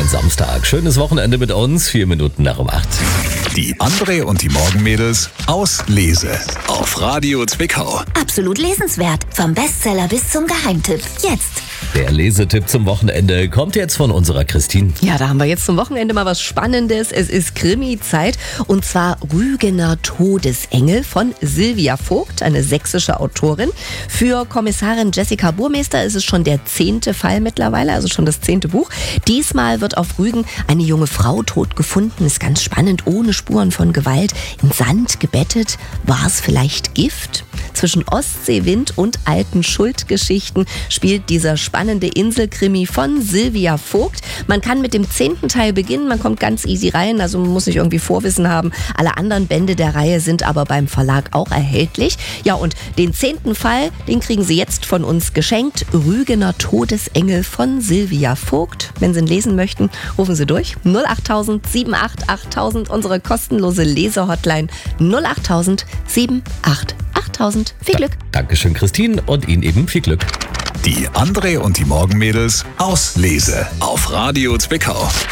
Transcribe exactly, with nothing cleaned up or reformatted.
schönen Samstag. Schönes Wochenende mit uns. Vier Minuten nach um acht. Die André und die Morgenmädels aus Lese auf Radio Zwickau. Absolut lesenswert. Vom Bestseller bis zum Geheimtipp. Jetzt. Der Lesetipp zum Wochenende kommt jetzt von unserer Christine. Ja, da haben wir jetzt zum Wochenende mal was Spannendes. Es ist Krimi-Zeit und zwar Rügener Todesengel von Silvia Vogt, eine sächsische Autorin. Für Kommissarin Jessica Burmeister ist es schon der zehnte Fall mittlerweile, also schon das zehnte Buch. Diesmal wird auf Rügen eine junge Frau tot gefunden. Ist ganz spannend, ohne Spuren von Gewalt, in Sand gebettet. War es vielleicht Gift? Zwischen Ostseewind und alten Schuldgeschichten spielt dieser spannende Inselkrimi von Silvia Vogt. Man kann mit dem zehnten Teil beginnen, man kommt ganz easy rein, also man muss nicht irgendwie Vorwissen haben. Alle anderen Bände der Reihe sind aber beim Verlag auch erhältlich. Ja, und den zehnten Fall, den kriegen Sie jetzt von uns geschenkt. Rügener Todesengel von Silvia Vogt. Wenn Sie ihn lesen möchten, rufen Sie durch. null acht tausend sieben acht achttausend, unsere kostenlose Lesehotline null acht tausend sieben acht achttausend. Viel Glück. Dankeschön, Christine, und Ihnen eben viel Glück. Die André und die Morgenmädels aus Lese auf Radio Zwickau.